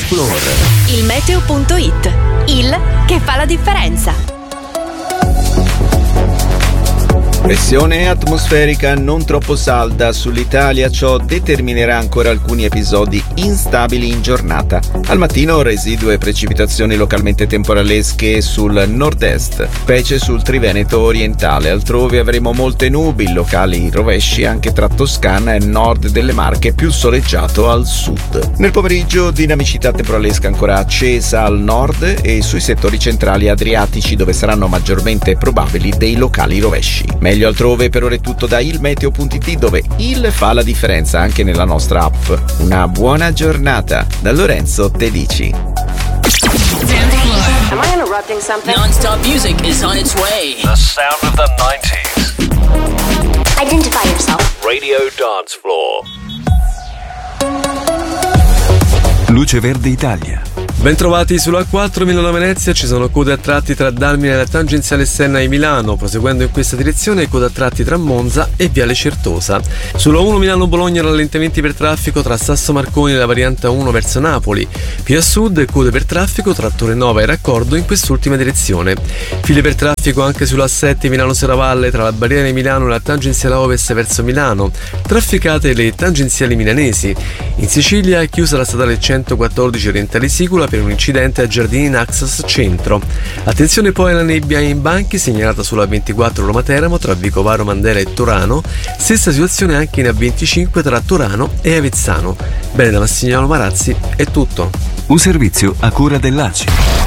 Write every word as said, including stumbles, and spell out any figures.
Floor. Il meteo punto it, il che fa la differenza. Pressione atmosferica non troppo salda sull'Italia, ciò determinerà ancora alcuni episodi instabili in giornata. Al mattino residue precipitazioni localmente temporalesche sul nord-est, specie sul Triveneto orientale. Altrove avremo molte nubi, locali rovesci anche tra Toscana e nord delle Marche, più soleggiato al sud. Nel pomeriggio dinamicità temporalesca ancora accesa al nord e sui settori centrali adriatici, dove saranno maggiormente probabili dei locali rovesci. Meglio altrove. Per ora è tutto da il meteo punto it, dove il fa la differenza anche nella nostra app. Una buona giornata da Lorenzo Tedici. Am I interrupting something? Non-stop music is on its way. The sound of the nineties. Identify yourself. Radio Dance Floor. Luce Verde Italia. Bentrovati sulla A quattro Milano-Venezia, ci sono code a tratti tra Dalmine e la tangenziale esterna di Milano, proseguendo in questa direzione code a tratti tra Monza e Viale Certosa. Sulla uno Milano-Bologna rallentamenti per traffico tra Sasso Marconi e la variante uno verso Napoli. Più a sud code per traffico tra Torrenova e Raccordo in quest'ultima direzione. File per traffico anche sulla A sette Milano-Serravalle tra la barriera di Milano e la tangenziale ovest verso Milano. Trafficate le tangenziali milanesi. In Sicilia è chiusa la statale centoquattordici Orientale Sicula per un incidente a Giardini Naxos Centro. Attenzione poi alla nebbia in banchi segnalata sulla ventiquattro Roma Teramo tra Vicovaro Mandela e Torano. Stessa situazione anche in A venticinque tra Torano e Avezzano. Bene, da Massimiliano Marazzi è tutto. Un servizio a cura dell'A C I.